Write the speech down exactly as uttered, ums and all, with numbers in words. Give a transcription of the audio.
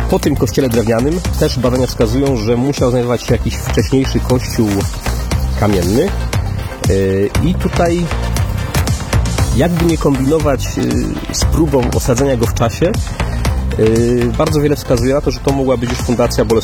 Po tym kościele drewnianym też badania wskazują, że musiał znajdować się jakiś wcześniejszy kościół kamienny. I tutaj jakby nie kombinować z próbą osadzenia go w czasie, bardzo wiele wskazuje na to, że to mogła być już fundacja Bolesława